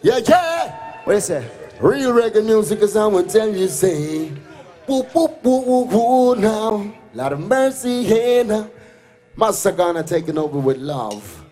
Yeah, yeah. What is it? Real reggae music is I would tell you say. Woo, woo, woo, woo, woo now. Lot of mercy here now. Masagana taking over with love.